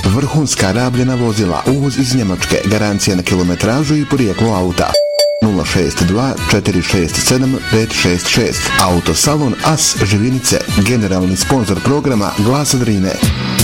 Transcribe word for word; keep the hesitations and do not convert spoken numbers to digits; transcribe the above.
vrhunska rabljena vozila, uvoz iz Njemačke, garancija na kilometražu i porijeklo auta. nula šest dva četiri šest sedam pet šest šest. Autosalon As Živinice, generalni sponzor programa Glasa Drine.